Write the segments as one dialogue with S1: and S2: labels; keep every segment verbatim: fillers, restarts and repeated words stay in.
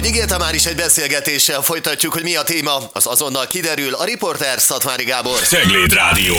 S1: Ahogy ígértem, már is egy beszélgetéssel folytatjuk, hogy mi a téma, az azonnal kiderül. A riporter Szatmári Gábor.
S2: Cegléd Rádió.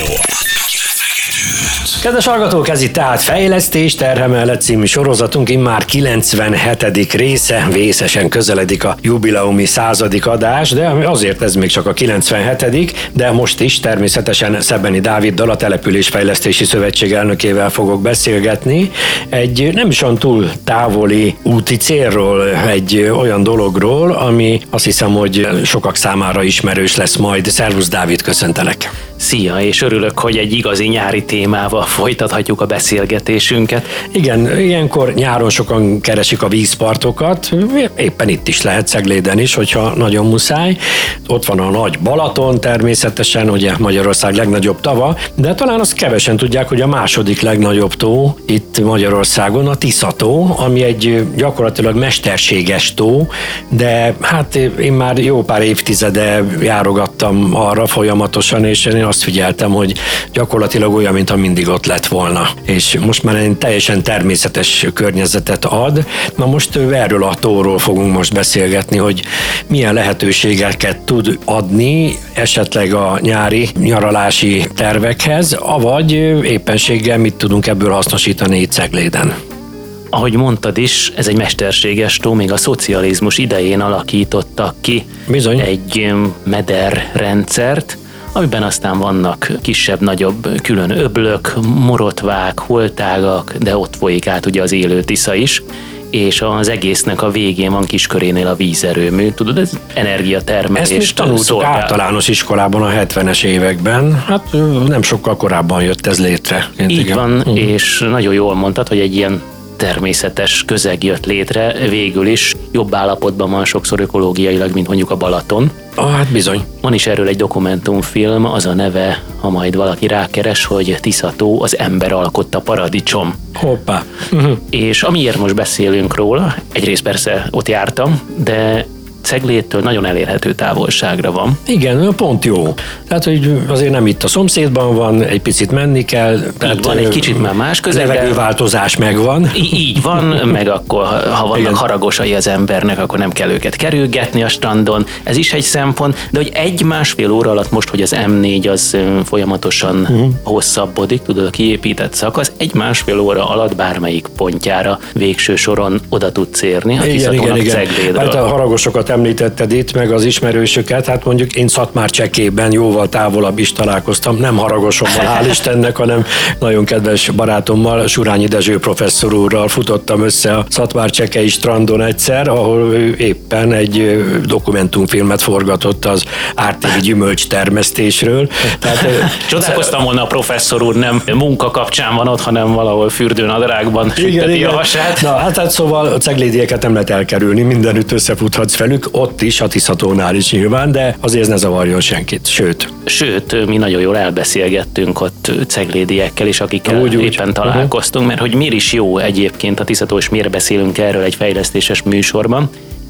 S3: Kedves hallgatók, ez itt tehát Fejlesztés terhemellet című sorozatunk, immár kilencvenhetedik része, vészesen közeledik a jubileumi századik adás, de azért ez még csak a kilencvenhetedik, de most is természetesen Szebeni Dáviddal, a Településfejlesztési Szövetség elnökével fogok beszélgetni. Egy nem is olyan túl távoli úti célról, egy olyan dologról, ami azt hiszem, hogy sokak számára ismerős lesz majd. Szervusz Dávid, köszöntelek!
S4: Szia, és örülök, hogy egy igazi nyári témával folytathatjuk a beszélgetésünket.
S3: Igen, ilyenkor nyáron sokan keresik a vízpartokat, éppen itt is lehet, Cegléden is, hogyha nagyon muszáj. Ott van a nagy Balaton természetesen, ugye Magyarország legnagyobb tava, de talán azt kevesen tudják, hogy a második legnagyobb tó itt Magyarországon a Tisza-tó, ami egy gyakorlatilag mesterséges tó, de hát én már jó pár évtizede járogattam arra folyamatosan, és én azt figyeltem, hogy gyakorlatilag olyan, mintha mindig ott lett volna. És most már egy teljesen természetes környezetet ad. Na most erről a tóról fogunk most beszélgetni, hogy milyen lehetőségeket tud adni esetleg a nyári nyaralási tervekhez, avagy éppenséggel mit tudunk ebből hasznosítani itt Cegléden.
S4: Ahogy mondtad is, ez egy mesterséges tó, még a szocializmus idején alakítottak ki
S3: Bizony.
S4: egy mederrendszert, amiben aztán vannak kisebb-nagyobb külön öblök, morotvák, holtágak, de ott folyik át ugye az élő Tisza is, és az egésznek a végén van Kiskörénél a vízerőmű. Tudod, ez energiatermelést
S3: Ezt is tanultuk
S4: szolgál.
S3: általános iskolában a hetvenes években. Hát nem sokkal korábban jött ez létre.
S4: Így
S3: igen.
S4: van,
S3: uh-huh.
S4: és nagyon jól mondtad, hogy egy ilyen természetes közeg jött létre, végül is jobb állapotban van sokszor ökológiailag, mint mondjuk a Balaton.
S3: Ah, hát bizony.
S4: Van is erről egy dokumentumfilm, az a neve, ha majd valaki rákeres, hogy Tisza-tó, az ember alkotta paradicsom.
S3: Hoppá. Uh-huh.
S4: És amiért most beszélünk róla, egyrészt persze ott jártam, de Ceglédtől nagyon elérhető távolságra van.
S3: Igen, pont jó. Tehát, hogy azért nem itt a szomszédban van, egy picit menni kell. Tehát
S4: Így van, egy kicsit már más közeg.
S3: Levegőváltozás megvan.
S4: Í- így van, meg akkor, ha vannak Igen. haragosai az embernek, akkor nem kell őket kerülgetni a strandon. Ez is egy szempont, de hogy egy-másfél óra alatt most, hogy az em négy az folyamatosan uh-huh. hosszabbodik, tudod, a kiépített szakasz, egy-másfél óra alatt bármelyik pontjára végső soron oda tudsz érni. A
S3: igen, igen, igen.
S4: Ceglédről.
S3: Hát a haragosokat említetted itt, meg az ismerősöket, hát mondjuk én Szatmár csekében jóval távolabb is találkoztam, nem haragosommal, hál' Istennek, hanem nagyon kedves barátommal, Surányi Dezső professzor úrral futottam össze a Szatmár csekei strandon egyszer, ahol ő éppen egy dokumentumfilmet forgatott az ártéri gyümölcs termesztésről. Tehát,
S4: csodálkoztam volna, a professzor úr nem munka kapcsán van ott, hanem valahol fürdőnadrágban süteti a hasát.
S3: Na, hát, hát szóval a ceglédieket nem lehet elkerülni, mindenütt összefuthatsz velük, ott is, a Tisza-tónál is nyilván, de azért ne zavarjon senkit, sőt.
S4: Sőt, mi nagyon jól elbeszélgettünk ott ceglédiekkel is, akikkel
S3: úgy,
S4: éppen
S3: úgy.
S4: találkoztunk, mert hogy miért is jó egyébként a Tisza-tó, és miért beszélünk erről egy fejlesztéses műsorban.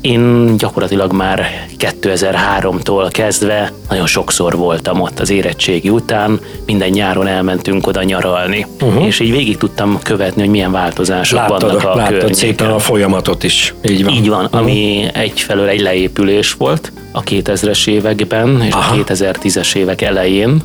S4: Én gyakorlatilag már kétezer-háromtól kezdve nagyon sokszor voltam ott az érettségi után, minden nyáron elmentünk oda nyaralni, uh-huh. és így végig tudtam követni, hogy milyen változások
S3: láttad,
S4: vannak a
S3: láttad
S4: környéken.
S3: Szépen a folyamatot is, így van.
S4: Így van, uh-huh. ami egyfelől egy leépülés volt a kétezres években, és Aha. a kétezer-tízes évek elején.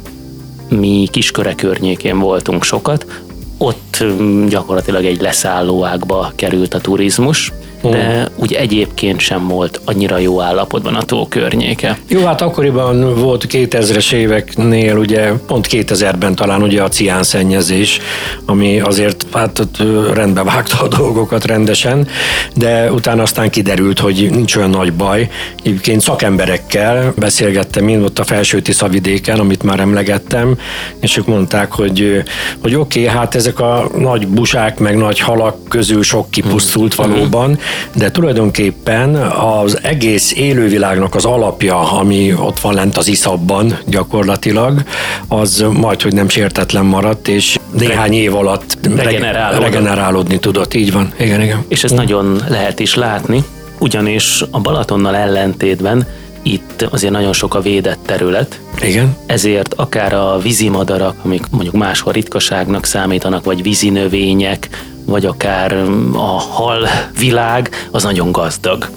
S4: Mi Kisköre környékén voltunk sokat, ott gyakorlatilag egy leszállóágba került a turizmus, de úgy egyébként sem volt annyira jó állapotban a tó környéke.
S3: Jó, hát akkoriban volt kétezres éveknél, ugye pont kétezerben talán ugye a ciánszennyezés, ami azért hát ott rendbe vágta a dolgokat rendesen, de utána aztán kiderült, hogy nincs olyan nagy baj. Egyébként szakemberekkel beszélgettem én ott a Felső-Tisza vidéken, amit már emlegettem, és ők mondták, hogy, hogy oké, okay, hát ezek a nagy busák meg nagy halak közül sok kipusztult valóban, de tulajdonképpen az egész élővilágnak az alapja, ami ott van lent az iszapban gyakorlatilag, az majdhogy nem sértetlen maradt, és néhány év alatt
S4: regenerálódni,
S3: regenerálódni tudott. Így van. Igen, igen.
S4: És ezt mm. nagyon lehet is látni, ugyanis a Balatonnal ellentétben itt azért nagyon sok a védett terület.
S3: Igen.
S4: Ezért akár a vízimadarak, amik mondjuk máshol ritkaságnak számítanak, vagy vízinövények, vagy akár a halvilág, az nagyon gazdag.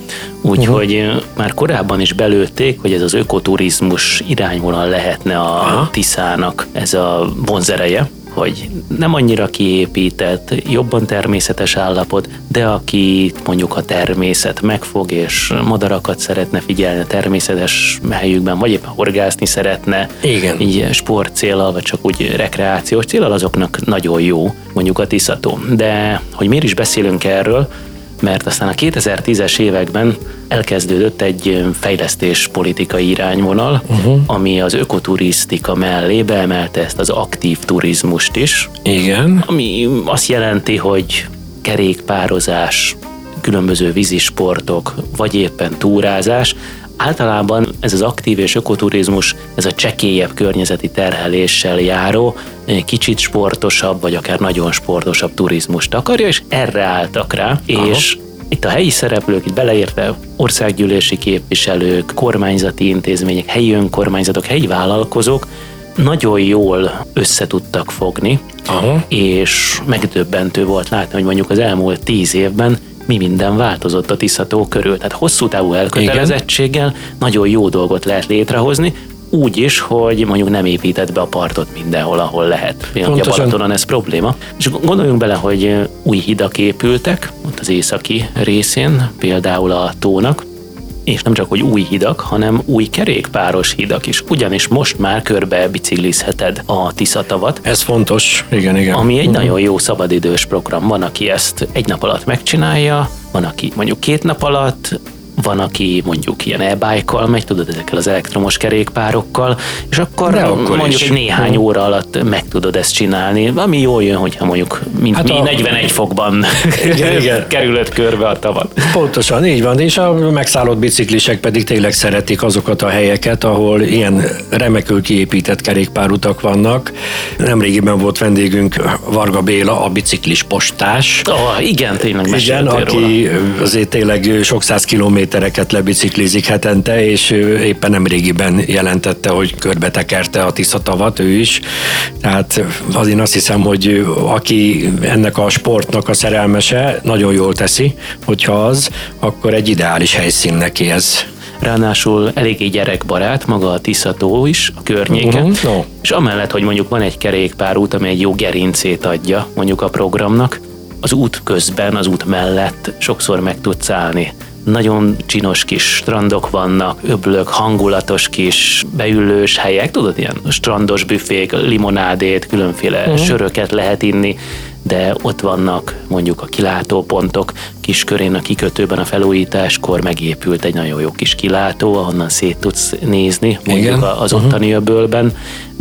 S4: Úgyhogy uh-huh. már korábban is belőtték, hogy ez az ökoturizmus irányvonal lehetne a Aha. Tiszának ez a vonzereje, hogy nem annyira kiépített, jobban természetes állapot, de aki mondjuk a természet megfog, és madarakat szeretne figyelni a természetes helyükben, vagy éppen horgászni szeretne,
S3: Igen.
S4: így sportcéllal, vagy csak úgy rekreációs céllal, azoknak nagyon jó mondjuk a Tiszató. De hogy miért is beszélünk erről, mert aztán a kétezer-tízes években elkezdődött egy fejlesztéspolitikai irányvonal, uh-huh. ami az ökoturisztika mellé beemelte ezt az aktív turizmust is.
S3: Igen.
S4: Ami azt jelenti, hogy kerékpározás, különböző vízisportok, vagy éppen túrázás. Általában ez az aktív és ökoturizmus, ez a csekélyebb környezeti terheléssel járó, kicsit sportosabb, vagy akár nagyon sportosabb turizmust akarja, és erre álltak rá, Aha. és itt a helyi szereplők, itt beleértve országgyűlési képviselők, kormányzati intézmények, helyi önkormányzatok, helyi vállalkozók nagyon jól összetudtak fogni, Aha. és megdöbbentő volt látni, hogy mondjuk az elmúlt tíz évben mi minden változott a Tiszató körül. Tehát hosszú távú elkötelezettséggel Igen. nagyon jó dolgot lehet létrehozni, úgy is, hogy mondjuk nem épített be a partot mindenhol, ahol lehet. Például a Balatonon ez probléma. És gondoljunk bele, hogy új hidak épültek, ott az északi részén, például a tónak, és nem csak, hogy új hidak, hanem új kerékpáros hidak is. Ugyanis most már körbe biciklizheted a Tiszatavat.
S3: Ez fontos, igen, igen.
S4: Ami egy uh-huh. nagyon jó szabadidős program. Van, aki ezt egy nap alatt megcsinálja, van, aki mondjuk két nap alatt, van, aki mondjuk ilyen e-bike-kal megy, tudod, ezekkel az elektromos kerékpárokkal, és akkor, akkor mondjuk is. egy néhány óra alatt meg tudod ezt csinálni, ami jól jön, hogyha mondjuk mint hát mi a... negyvenegy fokban igen, igen. kerülött körbe a tavat.
S3: Pontosan, így van, és a megszállott biciklisek pedig tényleg szeretik azokat a helyeket, ahol ilyen remekül kiépített kerékpárutak vannak. Nemrégiben volt vendégünk Varga Béla, a biciklis postás.
S4: Oh, igen, tényleg
S3: meséltél róla. Aki azért tényleg sok száz kilométereket lebiciklizik hetente, és éppen nemrégiben jelentette, hogy körbetekerte a Tiszatavat, ő is. Tehát azért azt hiszem, hogy aki ennek a sportnak a szerelmese, nagyon jól teszi, hogyha az, akkor egy ideális helyszín neki ez.
S4: Ráadásul eléggé gyerekbarát maga a Tiszató is, a környéke, uh-huh, no. és amellett, hogy mondjuk van egy kerékpárút, ami egy jó gerincét adja mondjuk a programnak, az út közben, az út mellett sokszor meg tudsz állni. Nagyon csinos kis strandok vannak, öblök, hangulatos kis beülős helyek, tudod, ilyen strandos büfék, limonádét, különféle uh-huh. söröket lehet inni, de ott vannak mondjuk a kilátópontok, Kiskörén a kikötőben a felújításkor megépült egy nagyon jó kis kilátó, ahonnan szét tudsz nézni mondjuk Igen. az ottani uh-huh. öbölben,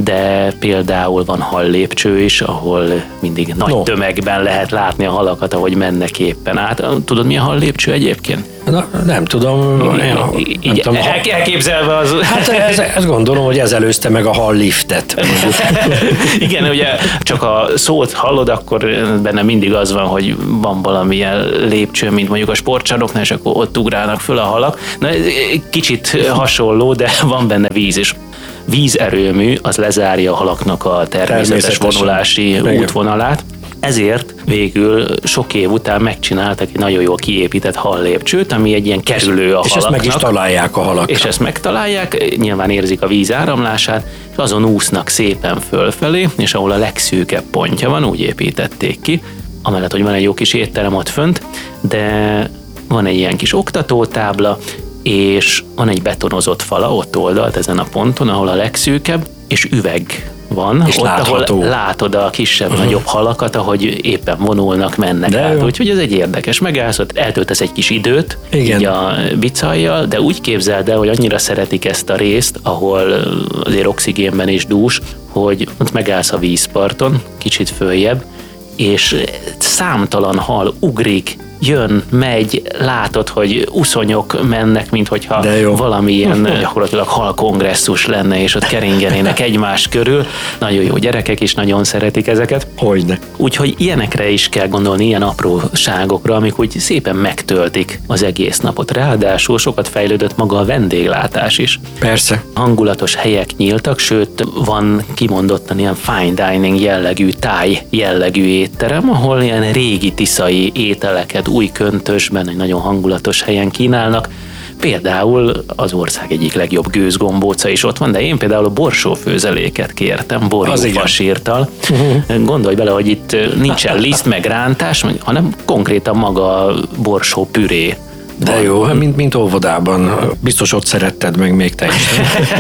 S4: de például van hallépcső is, ahol mindig nagy no. tömegben lehet látni a halakat, ahogy mennek éppen át. Tudod, mi a hallépcső egyébként?
S3: Na, nem tudom.
S4: Ja, így, nem tudom el, elképzelve az...
S3: Hát ez, ezt gondolom, hogy ez előzte meg a hallliftet.
S4: Igen, ugye csak a szót hallod, akkor benne mindig az van, hogy van valamilyen lépcső, mint mondjuk a sportcsarnoknál, és akkor ott ugrálnak föl a halak. Na, kicsit hasonló, de van benne víz is. Vízerőmű az lezárja a halaknak a természetes vonulási Igen. útvonalát. Ezért végül sok év után megcsináltak egy nagyon jól kiépített hallépcsőt, ami egy ilyen kerülő a
S3: és
S4: halaknak. És ezt
S3: meg is találják a halak.
S4: És ezt megtalálják, nyilván érzik a víz áramlását, és azon úsznak szépen fölfelé, és ahol a legszűkebb pontja van, úgy építették ki, amellett, hogy van egy jó kis étterem ott fönt, de van egy ilyen kis oktatótábla, és van egy betonozott fala ott oldalt ezen a ponton, ahol a legszűkebb, és üveg van,
S3: és
S4: ott,
S3: látható.
S4: ahol látod a kisebb-nagyobb uh-huh. halakat, ahogy éppen vonulnak, mennek de át. Úgyhogy ez egy érdekes megállsz, ott eltöltesz egy kis időt Igen. így a bicajjal, de úgy képzeld el, hogy annyira szeretik ezt a részt, ahol azért oxigénben is dús, hogy ott megállsz a vízparton, kicsit följebb, és számtalan hal ugrik, jön, megy, látod, hogy uszonyok mennek, mint hogyha valamilyen gyakorlatilag halkongresszus lenne, és ott keringenének egymás körül. Nagyon jó gyerekek is nagyon szeretik ezeket.
S3: Hogyne.
S4: Úgyhogy ilyenekre is kell gondolni, ilyen apróságokra, amik úgy szépen megtöltik az egész napot. Ráadásul sokat fejlődött maga a vendéglátás is.
S3: Persze.
S4: Hangulatos helyek nyíltak, sőt, van kimondottan ilyen fine dining jellegű, táj jellegű étterem, ahol ilyen régi tiszai ételeket új köntösben, egy nagyon hangulatos helyen kínálnak. Például az ország egyik legjobb gőzgombóca is ott van, de én például a borsófőzeléket kértem, borjúfasírtal. Uh-huh. Gondolj bele, hogy itt nincsen liszt, meg rántás, meg, hanem konkrétan maga borsó püré.
S3: De van. Jó, mint, mint óvodában. Biztos ott szeretted meg még te is.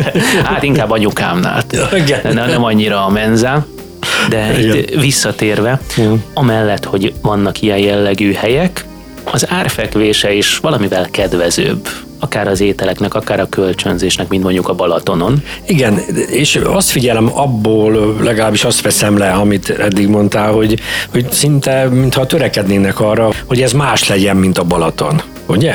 S4: Hát inkább anyukámnál. Nem, nem annyira a menzán. De itt visszatérve, uh-huh. amellett, hogy vannak ilyen jellegű helyek, az árfekvése is valamivel kedvezőbb. Akár az ételeknek, akár a kölcsönzésnek, mint mondjuk a Balatonon.
S3: Igen, és azt figyelem abból, legalábbis azt veszem le, amit eddig mondtál, hogy, hogy szinte mintha törekednének arra, hogy ez más legyen, mint a Balaton. Ugye?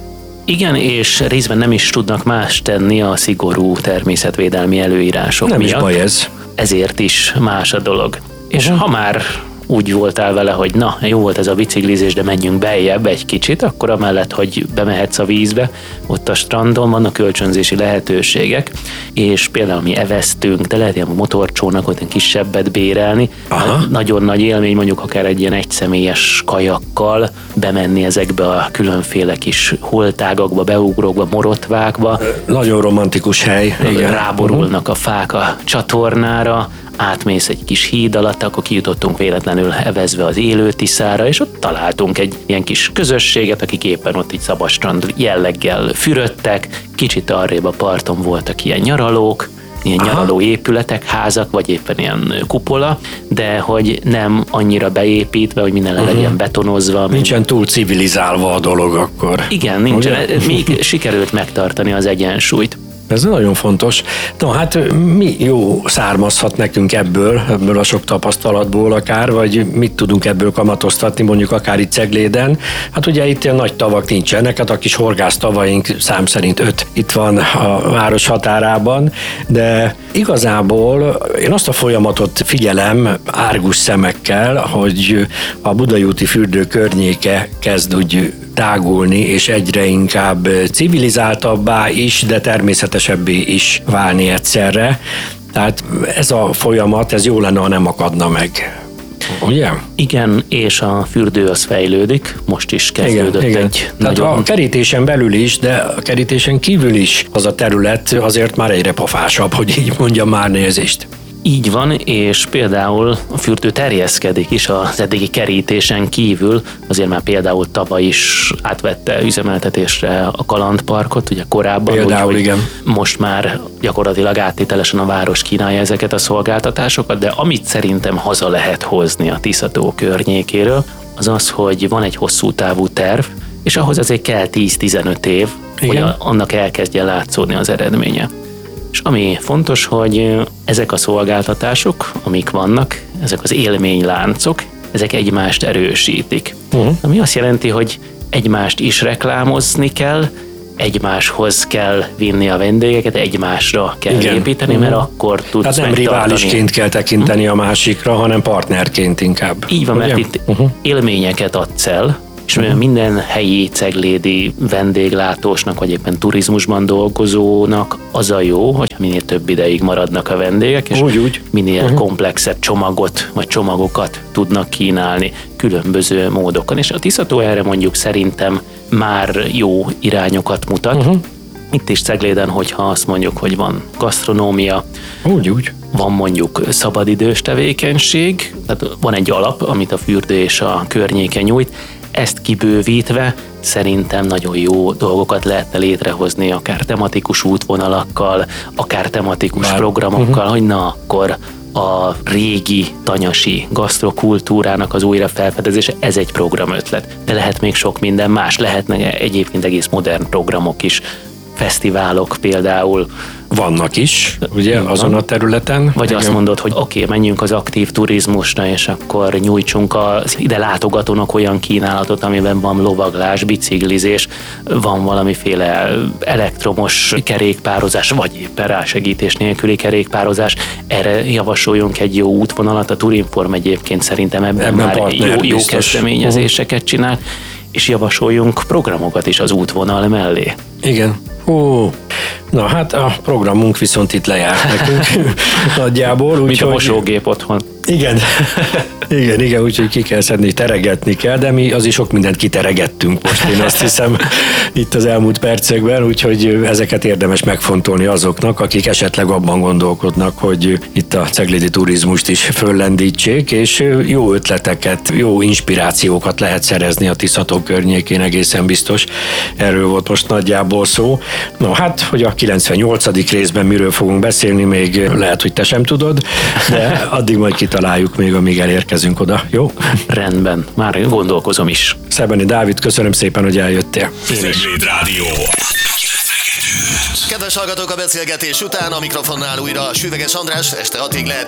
S4: Igen, és részben nem is tudnak más tenni a szigorú természetvédelmi előírások
S3: nem
S4: miatt.
S3: Nem is baj ez.
S4: Ezért is más a dolog. És
S3: uh-huh.
S4: ha már úgy voltál vele, hogy na, jó volt ez a biciklizés, de menjünk beljebb egy kicsit, akkor amellett, hogy bemehetsz a vízbe, ott a strandon vannak kölcsönzési lehetőségek, és például mi eveztünk, de lehet ilyen motorcsónakot, ilyen kisebbet bérelni. Aha. Nagyon nagy élmény, mondjuk akár egy ilyen egyszemélyes kajakkal bemenni ezekbe a különféle kis holtágakba, beugrókba, morotvákba.
S3: Nagyon romantikus hely.
S4: Igen. Ráborulnak a fák a csatornára, átmész egy kis híd alatt, akkor kijutottunk véletlenül evezve az élő Tiszára, és ott találtunk egy ilyen kis közösséget, akik éppen ott így szabadstrand jelleggel fürödtek, kicsit arrébb a parton voltak ilyen nyaralók, ilyen Aha. nyaraló épületek, házak, vagy éppen ilyen kupola, de hogy nem annyira beépítve, hogy minden uh-huh. legyen betonozva.
S3: Nincsen túl civilizálva a dolog akkor.
S4: Igen, nincsen. Még sikerült megtartani az egyensúlyt.
S3: Ez nagyon fontos. No, hát mi jó származhat nekünk ebből, ebből a sok tapasztalatból akár, vagy mit tudunk ebből kamatoztatni, mondjuk akár itt Cegléden. Hát ugye itt ilyen nagy tavak nincsenek, hát a kis horgász tavaink szám szerint öt itt van a város határában, de igazából én azt a folyamatot figyelem árgus szemekkel, hogy a Budai úti fürdő környéke kezd úgy tágulni, és egyre inkább civilizáltabbá is, de természetesebbé is válni egyszerre. Tehát ez a folyamat, ez jó lenne, ha nem akadna meg. Ugye?
S4: Igen, és a fürdő az fejlődik, most is kezdődött igen, egy
S3: igen. nagyon... Tehát a kerítésen belül is, de a kerítésen kívül is az a terület azért már egyre pofásabb, hogy így mondjam, már nézést.
S4: Így van, és például a fürdő terjeszkedik is az eddigi kerítésen kívül, azért már például tavaly is átvette üzemeltetésre a kalandparkot, ugye korábban,
S3: például, úgy, igen.
S4: Most már gyakorlatilag áttételesen a város kínálja ezeket a szolgáltatásokat, de amit szerintem haza lehet hozni a Tisza-tó környékéről, az az, hogy van egy hosszú távú terv, és ahhoz azért kell tíz-tizenöt év, igen. hogy annak elkezdje látszódni az eredménye. És ami fontos, hogy ezek a szolgáltatások, amik vannak, ezek az élményláncok, ezek egymást erősítik. Uh-huh. Ami azt jelenti, hogy egymást is reklámozni kell, egymáshoz kell vinni a vendégeket, egymásra kell igen. építeni, uh-huh. mert akkor tudsz
S3: hát nem
S4: megtartani.
S3: riválisként kell tekinteni uh-huh. a másikra, hanem partnerként inkább.
S4: Így van, ugye? Mert itt uh-huh. élményeket adsz el, és uh-huh. minden helyi ceglédi vendéglátósnak, vagy éppen turizmusban dolgozónak az a jó, hogy minél több ideig maradnak a vendégek, és úgy, úgy. minél uh-huh. komplexebb csomagot, vagy csomagokat tudnak kínálni különböző módokon. És a Tisza-tó erre mondjuk szerintem már jó irányokat mutat. Uh-huh. Itt is Cegléden, hogyha azt mondjuk, hogy van gasztronómia,
S3: úgy, úgy.
S4: van mondjuk szabadidős tevékenység, tehát van egy alap, amit a fürdő és a környéke nyújt, ezt kibővítve szerintem nagyon jó dolgokat lehetne létrehozni, akár tematikus útvonalakkal, akár tematikus Bár. programokkal, uh-huh. hogy na akkor a régi tanyasi gasztrokultúrának az újra felfedezése, ez egy programötlet. De lehet még sok minden más, lehetnek egyébként egész modern programok is, fesztiválok például.
S3: Vannak is, ugye,
S4: van.
S3: azon a területen.
S4: Vagy
S3: igen.
S4: azt mondod, hogy oké, okay, menjünk az aktív turizmusra, és akkor nyújtsunk az ide látogatónak olyan kínálatot, amiben van lovaglás, biciklizés, van valamiféle elektromos kerékpározás, vagy éppen rásegítés nélküli kerékpározás. Erre javasoljunk egy jó útvonalat. A Turinform egyébként szerintem ebben, ebben már jó, jó kezdeményezéseket csinál, és javasoljunk programokat is az útvonal mellé.
S3: Igen. Ó, na hát a programunk viszont itt lejárt nekünk nagyjából.
S4: Mint a mosógép otthon.
S3: Igen, igen, igen, úgyhogy ki kell szedni, teregetni kell, de mi azért sok mindent kiteregettünk most, én azt hiszem itt az elmúlt percekben, úgyhogy ezeket érdemes megfontolni azoknak, akik esetleg abban gondolkodnak, hogy itt a ceglédi turizmust is föllendítsék, és jó ötleteket, jó inspirációkat lehet szerezni a Tisza-tó környékén, egészen biztos. Erről volt most nagyjából szó. No hát, hogy a kilencvennyolcadik részben miről fogunk beszélni, még lehet, hogy te sem tudod, de addig majd kitaláljuk még, amíg elérkezünk oda, jó?
S4: Rendben, már gondolkozom is.
S3: Szebeni Dávid, köszönöm szépen, hogy eljöttél.
S2: Cegléd Rádió.
S1: Kedves hallgatók, a beszélgetés után a mikrofonnál újra Süveges András, este hatig lehet